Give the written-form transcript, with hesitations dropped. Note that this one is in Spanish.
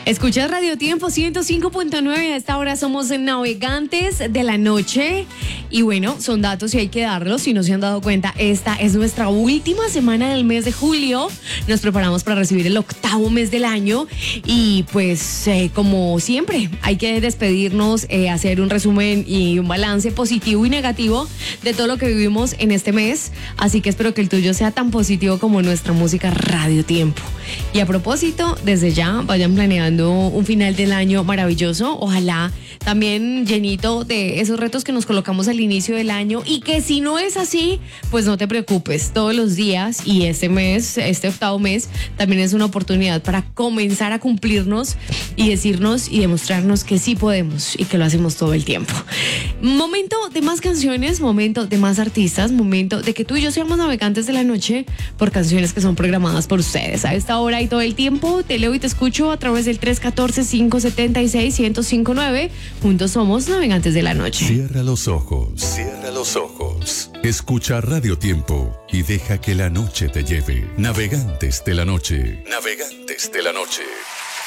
Escuchas Radio Tiempo 105.9. A esta hora somos navegantes de la noche. Y bueno, son datos y hay que darlos. Si no se han dado cuenta, esta es nuestra última semana del mes de julio. Nos preparamos para recibir el 8º mes del año. Y pues, como siempre, hay que despedirnos, hacer un resumen y un balance positivo y negativo de todo lo que vivimos en este mes. Así que espero que el tuyo sea tan positivo como nuestra música Radio Tiempo. Y a propósito, desde ya vayan planeando un final del año maravilloso, ojalá también llenito de esos retos que nos colocamos al inicio del año, y que si no es así, pues no te preocupes, todos los días y este mes, este 8º mes, también es una oportunidad para comenzar a cumplirnos y decirnos y demostrarnos que sí podemos y que lo hacemos todo el tiempo. Momento de más canciones, momento de más artistas, momento de que tú y yo seamos navegantes de la noche por canciones que son programadas por ustedes. A esta hora y todo el tiempo te leo y te escucho a través del 314-576-1059. Juntos somos navegantes de la noche. Cierra los ojos, cierra los ojos. Escucha Radio Tiempo y deja que la noche te lleve. Navegantes de la noche, navegantes de la noche.